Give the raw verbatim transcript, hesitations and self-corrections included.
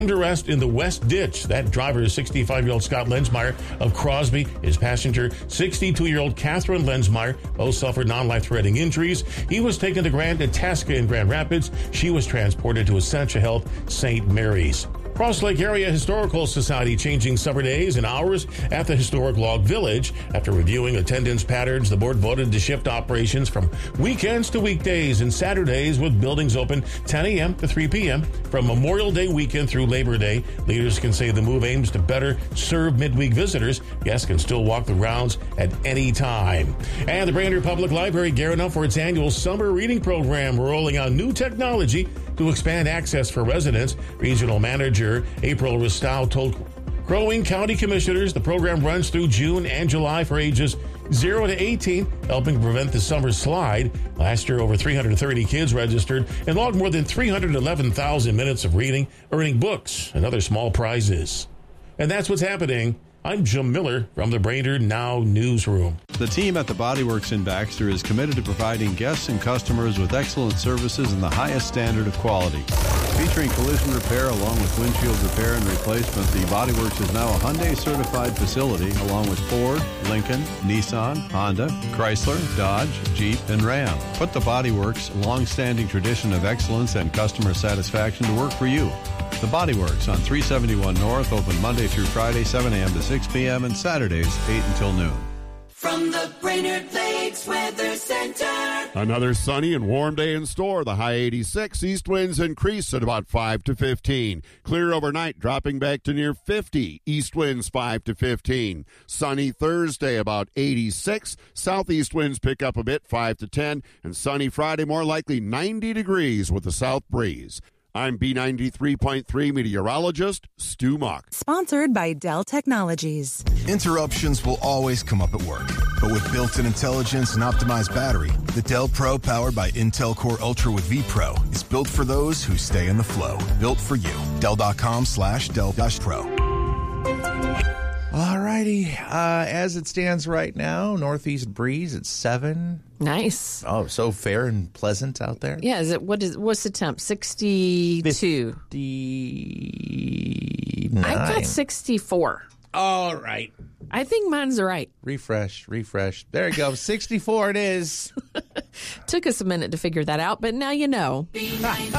Under arrest in the West Ditch. That driver is sixty-five-year-old Scott Lensmeyer of Crosby. His passenger, sixty-two-year-old Catherine Lensmeyer, both suffered non-life-threatening injuries. He was taken to Grand Itasca in Grand Rapids. She was transported to Essentia Health Saint Mary's. Cross Lake Area Historical Society changing summer days and hours at the Historic Log Village. After reviewing attendance patterns, the board voted to shift operations from weekends to weekdays and Saturdays, with buildings open ten a.m. to three p.m. from Memorial Day weekend through Labor Day. Leaders can say the move aims to better serve midweek visitors. Guests can still walk the rounds at any time. And the Brainerd Public Library gearing up for its annual summer reading program, rolling out new technology to expand access for residents. Regional Manager April Ristow told Crow Wing County Commissioners the program runs through June and July for ages zero to eighteen, helping prevent the summer slide. Last year, over three hundred thirty kids registered and logged more than three hundred eleven thousand minutes of reading, earning books and other small prizes. And that's what's happening. I'm Jim Miller from the Brainerd Now Newsroom. The team at the Body Works in Baxter is committed to providing guests and customers with excellent services and the highest standard of quality. Featuring collision repair along with windshield repair and replacement, the Body Works is now a Hyundai certified facility along with Ford, Lincoln, Nissan, Honda, Chrysler, Dodge, Jeep, and Ram. Put the Body Works' long-standing tradition of excellence and customer satisfaction to work for you. The Body Works on three seventy-one North, open Monday through Friday, seven a.m. to six p.m. and Saturdays, eight until noon. From the Brainerd Lakes Weather Center. Another sunny and warm day in store. The high eighty-six. East winds increase at about five to fifteen. Clear overnight, dropping back to near fifty. East winds five to fifteen. Sunny Thursday, about eighty-six. Southeast winds pick up a bit, five to ten. And sunny Friday, more likely ninety degrees with a south breeze. I'm B ninety-three point three meteorologist Stu Muck. Sponsored by Dell Technologies. Interruptions will always come up at work. But with built-in intelligence and optimized battery, the Dell Pro powered by Intel Core Ultra with vPro is built for those who stay in the flow. Built for you. Dell.com slash Dell Pro. All righty. Uh, as it stands right now, northeast breeze at seven. Nice. Oh, so fair and pleasant out there. Yeah. Is it what is what's the temp? sixty-two. fifty-nine. I got sixty-four. All right. I think mine's right. Refresh, refresh. There you go. sixty-four it is. Took us a minute to figure that out, but now you know.